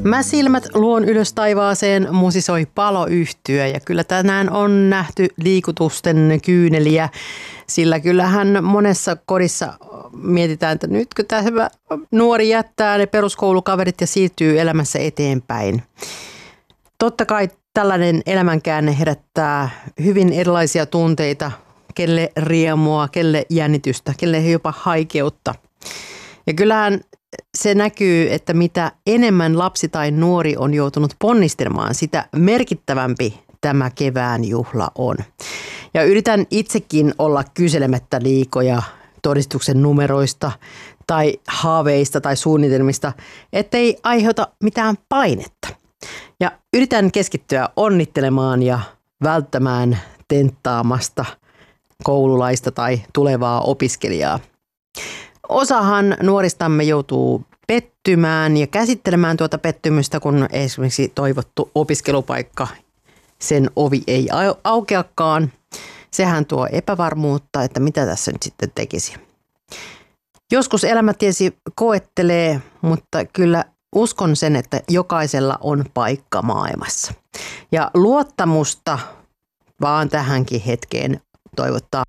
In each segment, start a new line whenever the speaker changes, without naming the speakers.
Mä silmät luon ylös taivaaseen, musisoi paloyhtyö ja kyllä tänään on nähty liikutusten kyyneliä, sillä kyllähän monessa kodissa mietitään, että nytkö tämä nuori jättää ne peruskoulukaverit ja siirtyy elämässä eteenpäin. Totta kai tällainen elämänkäänne herättää hyvin erilaisia tunteita, kelle riemua, kelle jännitystä, kelle jopa haikeutta. Ja kyllähän se näkyy, että mitä enemmän lapsi tai nuori on joutunut ponnistelemaan, sitä merkittävämpi tämä kevään juhla on. Ja yritän itsekin olla kyselemättä liikoja todistuksen numeroista tai haaveista tai suunnitelmista, ettei aiheuta mitään painetta. Ja yritän keskittyä onnittelemaan ja välttämään tenttaamasta koululaista tai tulevaa opiskelijaa. Osahan nuoristamme joutuu pettymään ja käsittelemään tuota pettymystä, kun esimerkiksi toivottu opiskelupaikka, sen ovi ei aukeakaan. Sehän tuo epävarmuutta, että mitä tässä nyt sitten tekisi. Joskus elämätiesi koettelee, mutta kyllä uskon sen, että jokaisella on paikka maailmassa. Ja luottamusta vaan tähänkin hetkeen toivottaa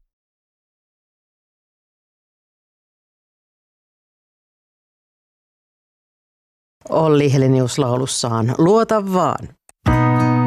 Olli Helenius laulussaan Luota vaan.